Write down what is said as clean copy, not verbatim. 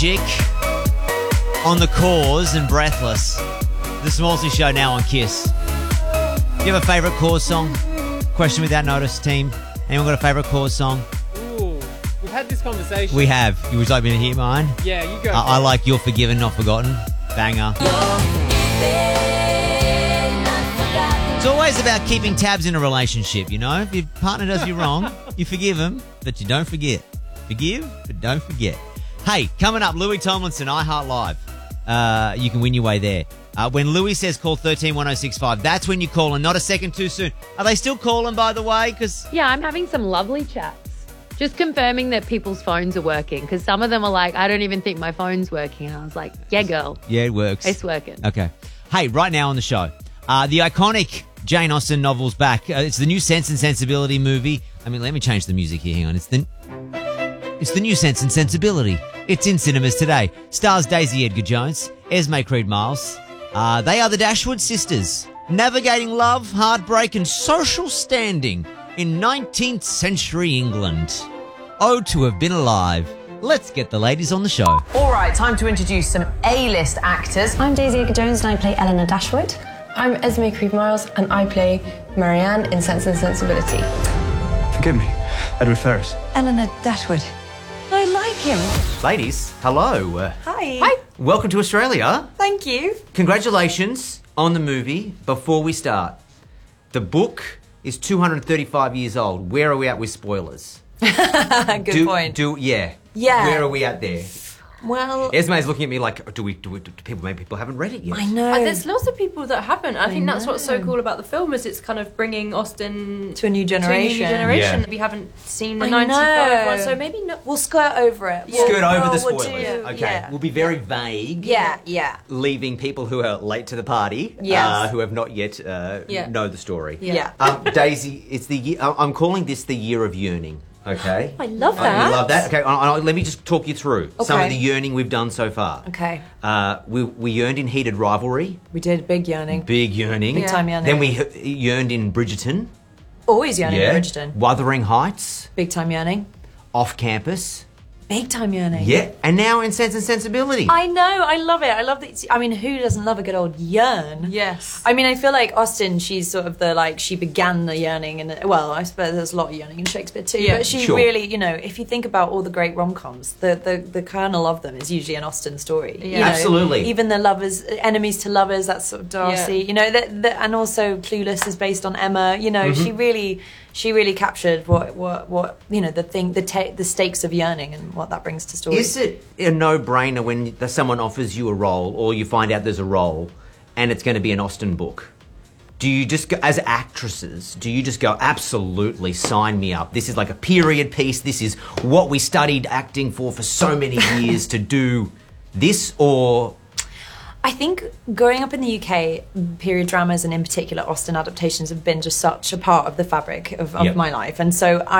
On The Cause and Breathless. The Smallsy Show now on Kiss. Do you have a favourite Cause song? Question without notice, team. Anyone got a favourite Cause song? Ooh, we've had this conversation. We have. Would you like me to hear mine? Yeah, you go. I like You're Forgiven, Not Forgotten. Banger. It's always about keeping tabs in a relationship, you know? If your partner does you wrong, you forgive them, but you don't forget. Forgive, but don't forget. Hey, coming up, Louis Tomlinson, iHeart Live. You can win your way there. When Louis says call 131065, that's when you call and not a second too soon. Are they still calling, by the way? Yeah, I'm having some lovely chats. Just confirming that people's phones are working, because some of them are like, I don't even think my phone's working. And I was like, yeah, girl. Yeah, it works. It's working. Okay. Hey, right now on the show, the iconic Jane Austen novel's back. It's the new Sense and Sensibility movie. I mean, let me change the music here. Hang on. It's the new Sense and Sensibility. It's in cinemas today. Stars Daisy Edgar Jones, Esme Creed Miles. They are the Dashwood sisters, navigating love, heartbreak and social standing in 19th century England. Oh, to have been alive. Let's get the ladies on the show. All right, time to introduce some A-list actors. I'm Daisy Edgar Jones and I play Eleanor Dashwood. I'm Esme Creed Miles and I play Marianne in Sense and Sensibility. Forgive me, Edward Ferrars. Eleanor Dashwood. I like him. Ladies, hello. Hi. Hi. Welcome to Australia. Thank you. Congratulations on the movie. Before we start, the book is 235 years old. Where are we at with spoilers? Good point. Yeah. Yeah. Where are we at there? Well, Esme's looking at me like, do people haven't read it yet? I know. There's lots of people that haven't. I think that's what's so cool about the film is it's kind of bringing Austen to a new generation. Yeah. We haven't seen the I 95 one, know. so maybe not. We'll skirt over it. Skirt over the we'll spoilers. do- Okay. Yeah. We'll be very vague. Yeah. Leaving people who are late to the party, Yes. who have not yet know the story. Yeah. Daisy, it's the year, I'm calling this the year of yearning. Okay. I love that. You love that? Okay, let me just talk you through some of Okay. the yearning we've done so far. Okay. We yearned in Heated Rivalry. We did big yearning. Big yearning. Big time yearning. Then we yearned in Bridgerton. Always yearning in Bridgerton. Wuthering Heights. Big time yearning. Off Campus. Big time yearning. Yeah. And now in Sense and Sensibility. I know. I love it. I love that. I mean, who doesn't love a good old yearn? Yes. I mean, I feel like Austen, she's sort of she began the yearning, and well, I suppose there's a lot of yearning in Shakespeare too. Yeah, but she sure. really, if you think about all the great rom-coms, the kernel of them is usually an Austen story. Yeah. You know, Absolutely. Even the lovers, enemies to lovers, that's sort of Darcy. Yeah. You know, and also Clueless is based on Emma. You know, she really captured what the stakes of yearning and what that brings to story. Is it a no-brainer when someone offers you a role or you find out there's a role and it's going to be an Austen book? Do you just go, as actresses, absolutely sign me up? This is like a period piece. This is what we studied acting for so many years to do this, or... I think growing up in the UK, period dramas and in particular Austen adaptations have been just such a part of the fabric of Yep. my life. And so